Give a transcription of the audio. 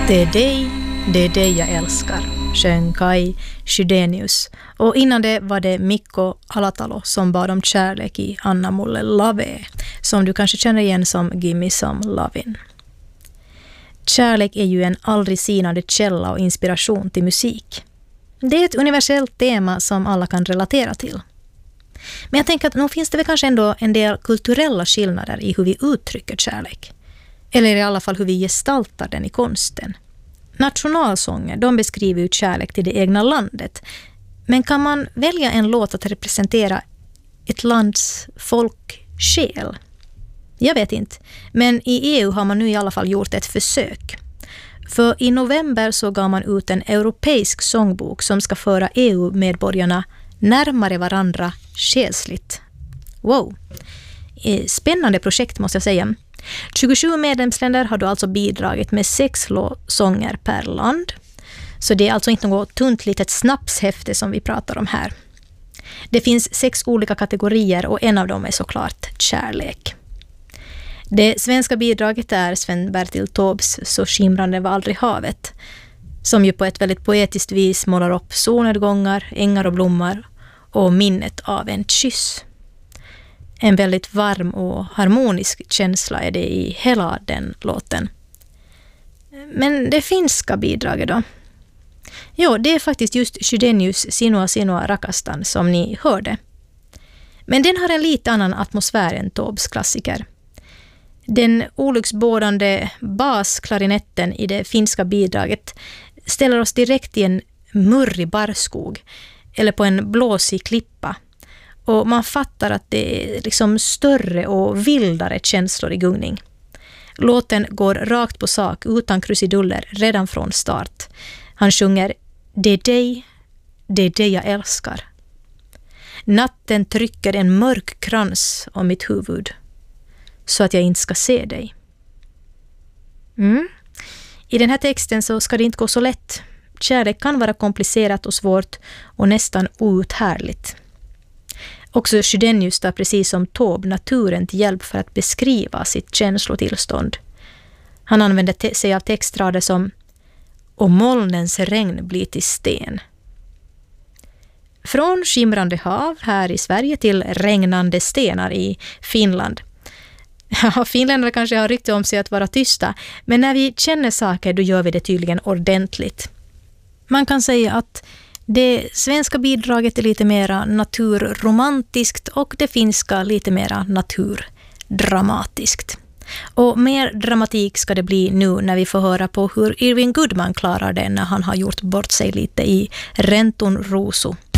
Det är dig jag älskar, sjöng Kai Chydenius. Och innan det var det Mikko Alatalo som bad om kärlek i Anna Mulle Lave, som du kanske känner igen som Gimme Some Lovin'. Kärlek är ju en aldrig sinande källa och inspiration till musik. Det är ett universellt tema som alla kan relatera till. Men jag tänker att nog finns det väl kanske ändå en del kulturella skillnader i hur vi uttrycker kärlek. Eller i alla fall hur vi gestaltar den i konsten. Nationalsånger, de beskriver ju kärlek till det egna landet. Men kan man välja en låt att representera ett lands folksjäl? Jag vet inte. Men i EU har man nu i alla fall gjort ett försök. För i november så gav man ut en europeisk sångbok som ska föra EU-medborgarna närmare varandra själsligt. Wow! Spännande projekt måste jag säga. 27 medlemsländer har då alltså bidragit med 6 sånger per land. Så det är alltså inte något tunt litet snapshäfte som vi pratar om här. Det finns 6 olika kategorier och en av dem är såklart kärlek. Det svenska bidraget är Sven-Bertil Taubes Så skimrande var aldrig havet, som ju på ett väldigt poetiskt vis målar upp solnedgångar, ängar och blommor och minnet av en kyss. En väldigt varm och harmonisk känsla är det i hela den låten. Men det finska bidraget då? Jo, det är faktiskt just Chydenius Sinua Sinua Rakastan som ni hörde. Men den har en lite annan atmosfär än Taubes klassiker. Den olycksbådande basklarinetten i det finska bidraget ställer oss direkt i en murrig barrskog eller på en blåsig klippa. Och man fattar att det är liksom större och vildare känslor i gungning. Låten går rakt på sak utan krusiduller redan från start. Han sjunger det är dig jag älskar. Natten trycker en mörk krans om mitt huvud så att jag inte ska se dig. I den här texten så ska det inte gå så lätt. Kärlek kan vara komplicerat och svårt och nästan outhärdligt. Också Chydenius tar precis som Taube naturen till hjälp för att beskriva sitt känslotillstånd. Han använder sig av textrader som och molnens regn blir till sten. Från skimrande hav här i Sverige till regnande stenar i Finland. Ja, finländare kanske har rykte om sig att vara tysta, men när vi känner saker då gör vi det tydligen ordentligt. Man kan säga att det svenska bidraget är lite mera naturromantiskt och det finska lite mera naturdramatiskt. Och mer dramatik ska det bli nu när vi får höra på hur Irving Goodman klarar det när han har gjort bort sig lite i Renton Ruusu.